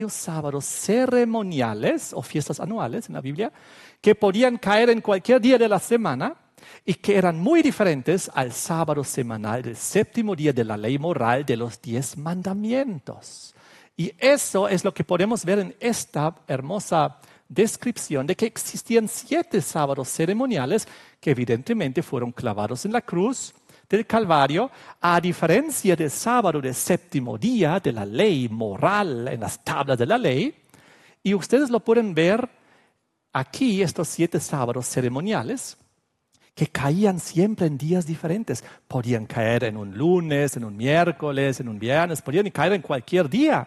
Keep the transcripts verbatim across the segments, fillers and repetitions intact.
sábados ceremoniales o fiestas anuales en la Biblia que podían caer en cualquier día de la semana y que eran muy diferentes al sábado semanal del séptimo día de la ley moral de los diez mandamientos. Y eso es lo que podemos ver en esta hermosa descripción de que existían siete sábados ceremoniales que evidentemente fueron clavados en la cruz del Calvario, a diferencia del sábado del séptimo día de la ley moral en las tablas de la ley. Y ustedes lo pueden ver aquí, estos siete sábados ceremoniales, que caían siempre en días diferentes. Podían caer en un lunes, en un miércoles, en un viernes, podían caer en cualquier día.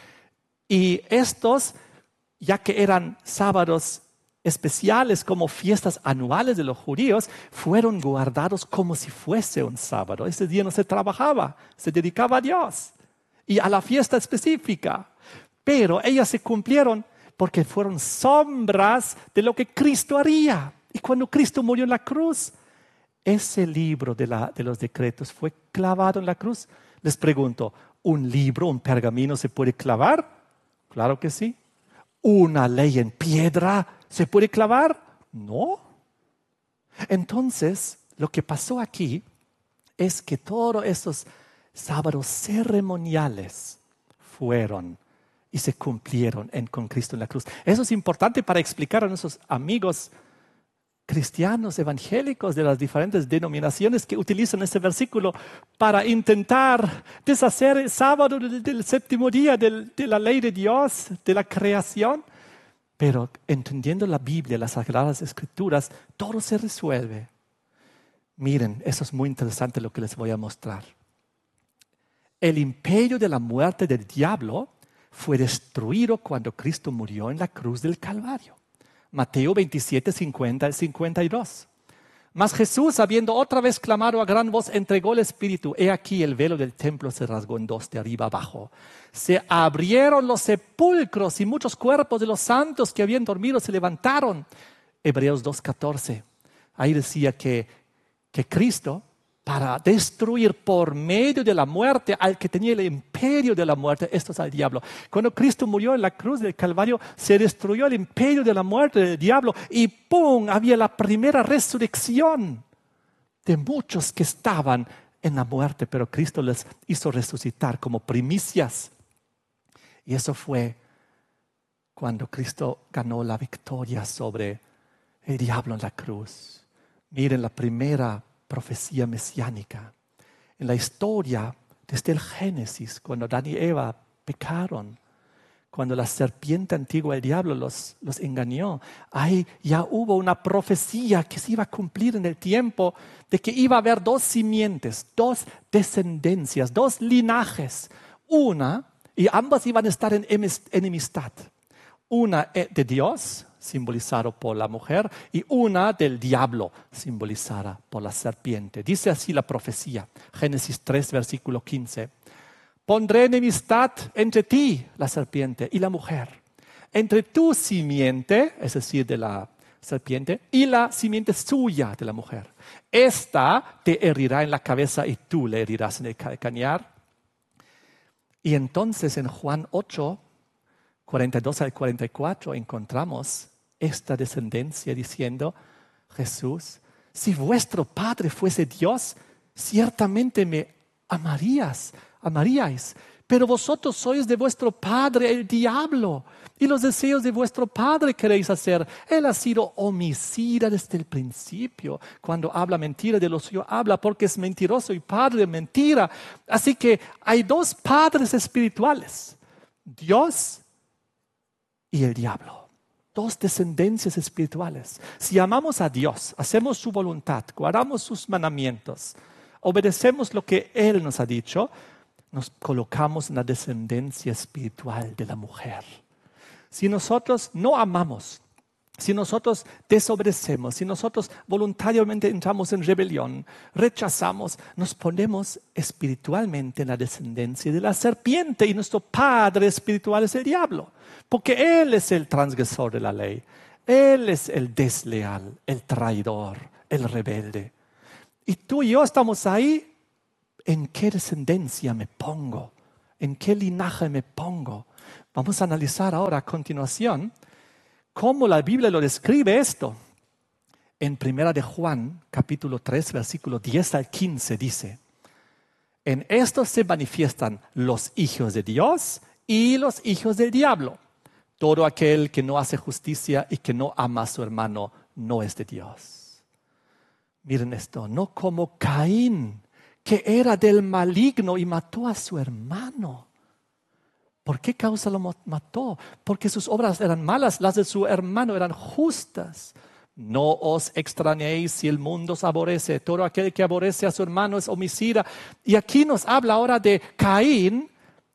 Y estos, ya que eran sábados especiales como fiestas anuales de los judíos, fueron guardados como si fuese un sábado. Ese día no se trabajaba, se dedicaba a Dios y a la fiesta específica. Pero ellas se cumplieron porque fueron sombras de lo que Cristo haría. Y cuando Cristo murió en la cruz, ese libro de, la, de los decretos fue clavado en la cruz. Les pregunto, ¿un libro, un pergamino se puede clavar? Claro que sí. ¿Una ley en piedra se puede clavar? No. Entonces, lo que pasó aquí es que todos esos sábados ceremoniales fueron y se cumplieron en, con Cristo en la cruz. Eso es importante para explicar a nuestros amigos cristianos evangélicos de las diferentes denominaciones que utilizan este versículo para intentar deshacer el sábado del, del séptimo día del, de la ley de Dios, de la creación. Pero entendiendo la Biblia, las Sagradas Escrituras, todo se resuelve. Miren, eso es muy interesante lo que les voy a mostrar. El imperio de la muerte del diablo fue destruido cuando Cristo murió en la cruz del Calvario. Mateo veintisiete, cincuenta al cincuenta y dos. Mas Jesús, habiendo otra vez clamado a gran voz, entregó el Espíritu. He aquí el velo del templo se rasgó en dos de arriba abajo. Se abrieron los sepulcros y muchos cuerpos de los santos que habían dormido se levantaron. Hebreos dos, catorce. Ahí decía que, que Cristo, para destruir por medio de la muerte al que tenía el imperio de la muerte, esto es al diablo. Cuando Cristo murió en la cruz del Calvario, se destruyó el imperio de la muerte del diablo y ¡pum! Había la primera resurrección de muchos que estaban en la muerte, pero Cristo les hizo resucitar como primicias. Y eso fue cuando Cristo ganó la victoria sobre el diablo en la cruz. Miren la primera profecía mesiánica. En la historia, desde el Génesis, cuando Adán y Eva pecaron, cuando la serpiente antigua, el diablo, los, los engañó, ahí ya hubo una profecía que se iba a cumplir en el tiempo de que iba a haber dos simientes, dos descendencias, dos linajes. Una, y ambas iban a estar en enemistad. Una de Dios, simbolizado por la mujer, y una del diablo, simbolizada por la serpiente. Dice así la profecía, Génesis tres, versículo quince. Pondré enemistad entre ti, la serpiente, y la mujer, entre tu simiente, es decir, de la serpiente, y la simiente suya de la mujer. Esta te herirá en la cabeza y tú le herirás en el calcañar. Y entonces en Juan ocho, cuarenta y dos al cuarenta y cuatro encontramos esta descendencia diciendo, Jesús, si vuestro Padre fuese Dios, ciertamente me amarías, amaríais, pero vosotros sois de vuestro padre el diablo, y los deseos de vuestro padre queréis hacer. Él ha sido homicida desde el principio. Cuando habla mentira, de lo suyo habla porque es mentiroso y padre de mentira. Así que hay dos padres espirituales, Dios y el diablo. Dos descendencias espirituales. Si amamos a Dios, hacemos su voluntad, guardamos sus mandamientos, obedecemos lo que Él nos ha dicho, nos colocamos en la descendencia espiritual de la mujer. Si nosotros no amamos, si nosotros desobedecemos, si nosotros voluntariamente entramos en rebelión, rechazamos, nos ponemos espiritualmente en la descendencia de la serpiente y nuestro padre espiritual es el diablo. Porque Él es el transgresor de la ley. Él es el desleal, el traidor, el rebelde. Y tú y yo estamos ahí. ¿En qué descendencia me pongo? ¿En qué linaje me pongo? Vamos a analizar ahora a continuación cómo la Biblia lo describe esto. En Primera de Juan, capítulo tres, versículo diez al quince, dice: en esto se manifiestan los hijos de Dios y los hijos del diablo. Todo aquel que no hace justicia y que no ama a su hermano no es de Dios. Miren esto, no como Caín, que era del maligno y mató a su hermano. ¿Por qué causa lo mató? Porque sus obras eran malas, las de su hermano eran justas. No os extrañéis si el mundo os aborrece. Todo aquel que aborrece a su hermano es homicida. Y aquí nos habla ahora de Caín,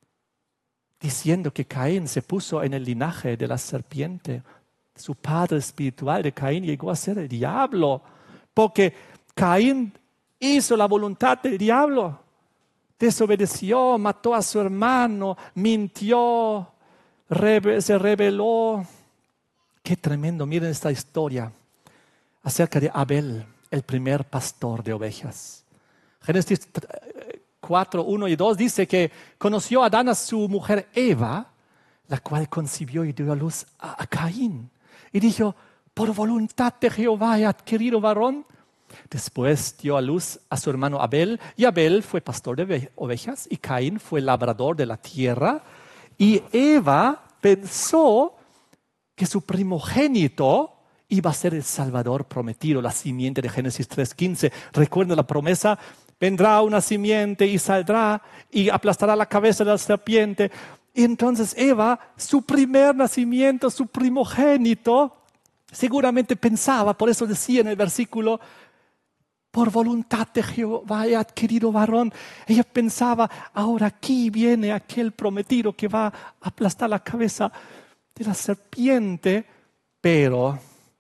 diciendo que Caín se puso en el linaje de la serpiente. Su padre espiritual de Caín llegó a ser el diablo, porque Caín hizo la voluntad del diablo. Desobedeció, mató a su hermano, mintió, rebe- se rebeló. Qué tremendo, miren esta historia acerca de Abel, el primer pastor de ovejas. Génesis cuatro, uno y dos dice que conoció a Adán a su mujer Eva, la cual concibió y dio a luz a, a Caín. Y dijo: por voluntad de Jehová he adquirido varón. Después dio a luz a su hermano Abel, y Abel fue pastor de ovejas, y Caín fue labrador de la tierra. Y Eva pensó que su primogénito iba a ser el Salvador prometido, la simiente de Génesis tres quince. Recuerden la promesa: vendrá una simiente y saldrá y aplastará la cabeza de la serpiente. Y entonces Eva, su primer nacimiento, su primogénito, seguramente pensaba, por eso decía en el versículo: por voluntad de Jehová he adquirido varón. Ella pensaba: ahora aquí viene aquel prometido que va a aplastar la cabeza de la serpiente. Pero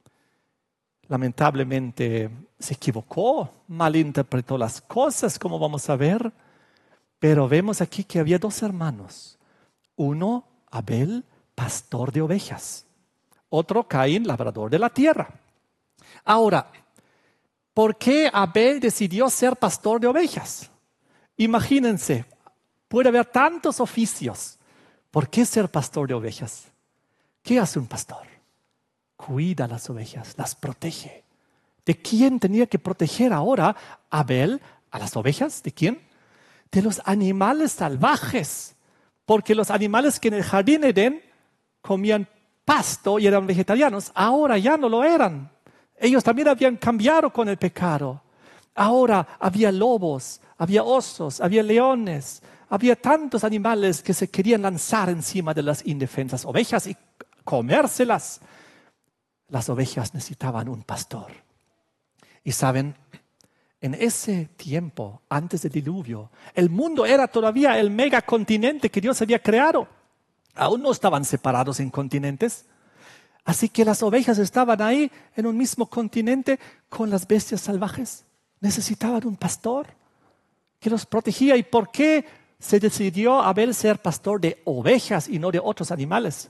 lamentablemente se equivocó, malinterpretó las cosas, como vamos a ver. Pero vemos aquí que había dos hermanos. Uno, Abel, pastor de ovejas. Otro, Caín, labrador de la tierra. Ahora, ¿por qué Abel decidió ser pastor de ovejas? Imagínense, puede haber tantos oficios. ¿Por qué ser pastor de ovejas? ¿Qué hace un pastor? Cuida las ovejas, las protege. ¿De quién tenía que proteger ahora Abel a las ovejas? ¿De quién? De los animales salvajes. Porque los animales que en el jardín Edén comían pasto y eran vegetarianos, ahora ya no lo eran. Ellos también habían cambiado con el pecado. Ahora había lobos, había osos, había leones, había tantos animales que se querían lanzar encima de las indefensas ovejas y comérselas. Las ovejas necesitaban un pastor. Y saben, en ese tiempo, antes del diluvio, el mundo era todavía el megacontinente que Dios había creado. Aún no estaban separados en continentes. Así que las ovejas estaban ahí en un mismo continente con las bestias salvajes. Necesitaban un pastor que los protegía. ¿Y por qué se decidió Abel ser pastor de ovejas y no de otros animales?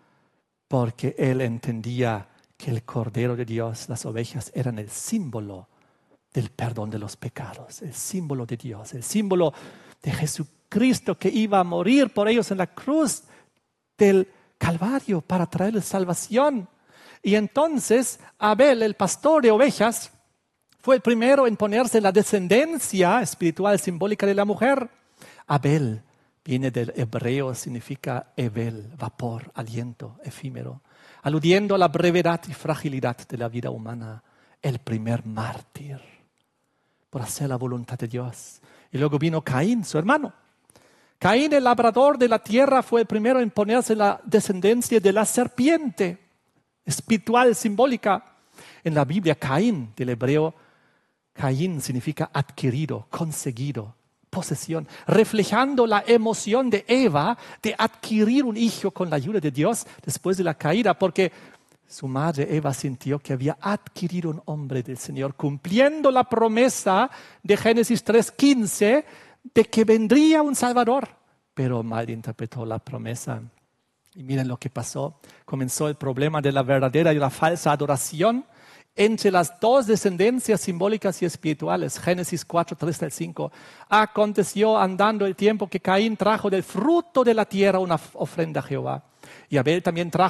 Porque él entendía que el Cordero de Dios, las ovejas, eran el símbolo del perdón de los pecados, el símbolo de Dios, el símbolo de Jesucristo que iba a morir por ellos en la cruz del Calvario para traerles salvación. Y entonces Abel, el pastor de ovejas, fue el primero en ponerse en la descendencia espiritual simbólica de la mujer. Abel viene del hebreo, significa Evel, vapor, aliento, efímero, aludiendo a la brevedad y fragilidad de la vida humana. El primer mártir por hacer la voluntad de Dios. Y luego vino Caín, su hermano. Caín, el labrador de la tierra, fue el primero en ponerse en la descendencia de la serpiente, espiritual, simbólica. En la Biblia, Caín, del hebreo, Caín significa adquirido, conseguido, posesión, reflejando la emoción de Eva de adquirir un hijo con la ayuda de Dios después de la caída, porque su madre Eva sintió que había adquirido un hombre del Señor, cumpliendo la promesa de Génesis tres quince de que vendría un Salvador, pero malinterpretó la promesa. Y miren lo que pasó. Comenzó el problema de la verdadera y la falsa adoración, entre las dos descendencias simbólicas y espirituales. Génesis cuatro, tres al cinco. Aconteció andando el tiempo que Caín trajo del fruto de la tierra una ofrenda a Jehová. Y Abel también trajo